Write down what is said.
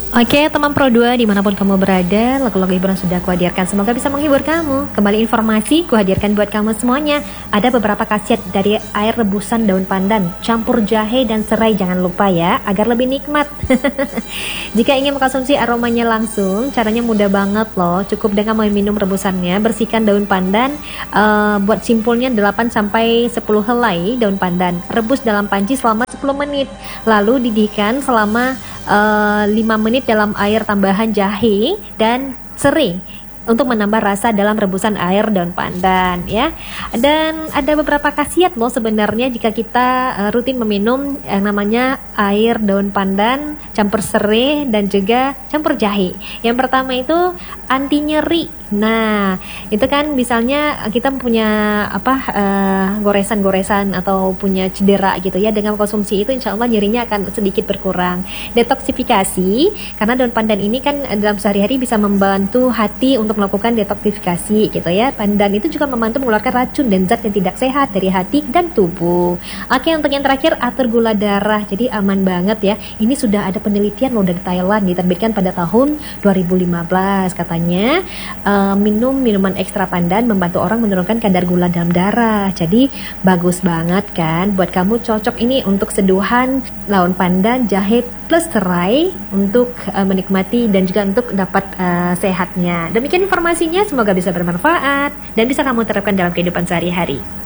Oke, teman Pro 2 dimanapun kamu berada, lagu-lagu hiburan sudah kuhadirkan. Semoga bisa menghibur kamu. Kembali informasi kuhadirkan buat kamu semuanya. Ada beberapa khasiat dari air rebusan daun pandan, campur jahe dan serai, jangan lupa ya, agar lebih nikmat. Jika ingin mengkonsumsi aromanya langsung, caranya mudah banget loh. Cukup dengan meminum rebusannya, bersihkan daun pandan, buat simpulnya 8-10 helai daun pandan. Rebus dalam panci selama 10 menit. Lalu didihkan selama 5 menit dalam air tambahan jahe dan serai untuk menambah rasa dalam rebusan air daun pandan ya. Dan ada beberapa khasiat loh sebenarnya jika kita rutin meminum yang namanya air daun pandan campur serai dan juga campur jahe. Yang pertama itu anti nyeri. Nah, itu kan misalnya kita punya goresan-goresan atau punya cedera gitu ya, dengan konsumsi itu insya Allah nyerinya akan sedikit berkurang. Detoksifikasi, karena daun pandan ini kan dalam sehari-hari bisa membantu hati untuk melakukan detoksifikasi gitu ya. Pandan itu juga membantu mengeluarkan racun dan zat yang tidak sehat dari hati dan tubuh. Oke, untuk yang terakhir atur gula darah, jadi aman banget ya. Ini sudah ada penelitian loh dari Thailand, diterbitkan pada tahun 2015 katanya. Minum minuman ekstra pandan membantu orang menurunkan kadar gula dalam darah. Jadi bagus banget kan buat kamu, cocok ini untuk seduhan daun pandan, jahe plus serai untuk menikmati dan juga untuk dapat sehatnya. Demikian informasinya, semoga bisa bermanfaat dan bisa kamu terapkan dalam kehidupan sehari-hari.